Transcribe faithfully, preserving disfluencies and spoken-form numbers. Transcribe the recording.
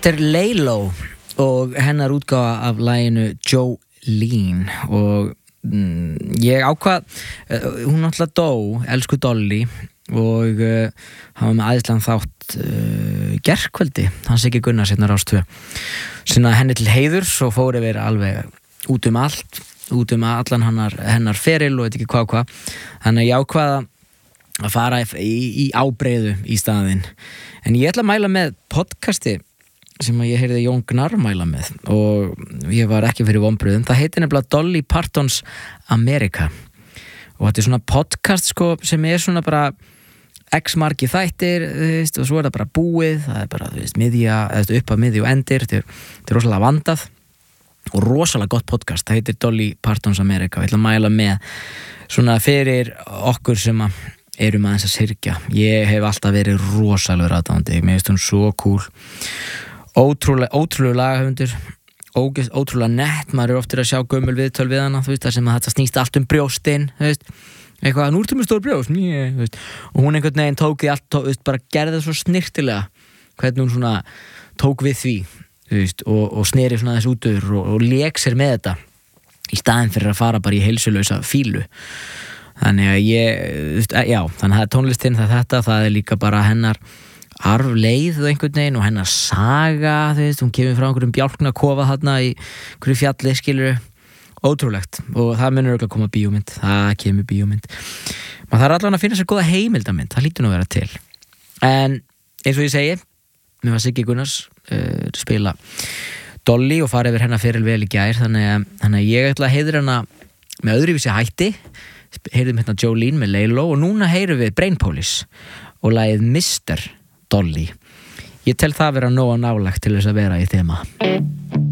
Þetta er Laylo og hennar útgáfa af laginu Jolene og mm, ég ákvað, uh, hún náttúrulega dó, elsku Dolly og uh, hann var með æðislegan þátt uh, gerkvöldi, hans ekki Gunnar seinna Rás tvö sinna henni til heiðurs og fór yfir alveg út um allt, út um allan hennar, hennar feril og veit ekki hvað hvað þannig að ég ákvaða að fara í, í ábreiðu í staðinn en ég ætla að mæla með podcasti sem að ég heyrði Jón Gnarr mæla með og ég var ekki fyrir vonbrigðum. Það heitir nefnilega Dolly Partons America og þetta er svona podcast sko sem er svona bara x margi þættir veist, og svo er það bara búið, það er bara veist, miðja, upp að miðju og endir, þetta er, þetta er rosalega vandað og rosalega gott podcast, það heitir Dolly Partons America og ég ætla að mæla með svona fyrir okkur sem að erum aðeins að syrgja. Ég hef alltaf verið rosalegur aðdáandi, mér finnst hún svo cool ótrúlega, ótrúlega lagahöfundur ótrúlega nett, maður er oftir að sjá gömul viðtöl við hana, þú veist, það sem að þetta snýst allt um brjóstin, þú veist eitthvað, nú ertu með stór brjóst Njö, og hún einhvern veginn tók því allt, þú veist, bara gerði það svo snirtilega hvernig hún svona tók við því, þú veist, og, og sneri svona þess útur og, og lék sér með þetta í staðinn fyrir að fara bara í heilsulausa fílu. Þannig að ég, já, þannig að tónlistinn það þetta, það er líka bara hennar arfleið og einhvern veginn og hennar saga, þú veist, hún kemur frá einhverjum bjálknakofa þarna í einhverju fjalli, skilur, ótrúlegt og það munur örugglega koma bíómynd, það kemur bíómynd. Maður þarf allavega að finna sér góða heimildamynd, það lítur nú að vera til. En eins og ég segi, mér var Siggi Gunnars uh, spila Dolly og fara yfir hennar feril vel í gær, þannig að, þannig að ég ætla að heiðra hana með öðruvísi hætti. Heyrðum hérna Jolene með Laylo og núna heyrum við Brain Police og lagið mister Dolly. Ég tel það vera nóg nálægt til þess að vera í þema.